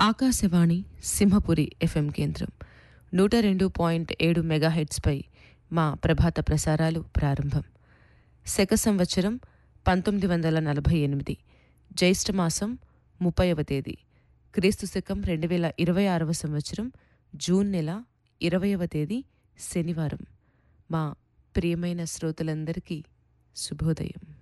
Akashvani Simhapuri FM కేంద్రం 102.7 మెగాహెర్ట్జ్పై మా ప్రభాత ప్రసారాలు ప్రారంభం. శక సంవత్సరం 1948 జ్యేష్ఠమాసం 30వ తేదీ, క్రీస్తు శకం 2026 సంవత్సరం జూన్ నెల 20వ తేదీ శనివారం. మా ప్రియమైన శ్రోతలందరికీ శుభోదయం.